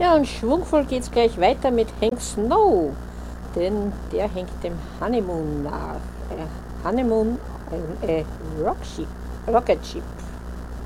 Ja, und schwungvoll geht's gleich weiter mit Hank Snow, denn der hängt dem Honeymoon nach. Honeymoon, Rocket Ship.